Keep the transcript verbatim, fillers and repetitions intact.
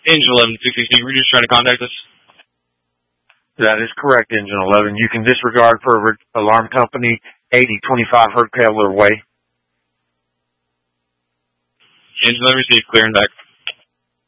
Engine eleven six six, were you just trying to contact us? That is correct, Engine eleven. You can disregard for alarm company eighty twenty-five Herb Keller Way. Engine eleven received, clear and back.